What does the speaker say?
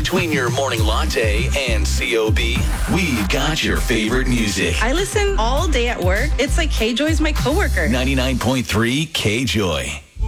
Between your morning latte and COB, we've got your favorite music. I listen all day at work. It's like K-Joy's my coworker. 99.3 K-Joy.